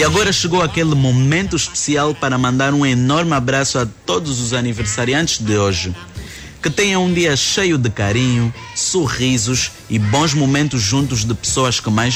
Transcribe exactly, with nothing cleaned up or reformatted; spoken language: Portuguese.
agora chegou aquele momento especial para mandar um enorme abraço a todos os aniversariantes de hoje. Que tenham um dia cheio de carinho, sorrisos e bons momentos juntos de pessoas que mais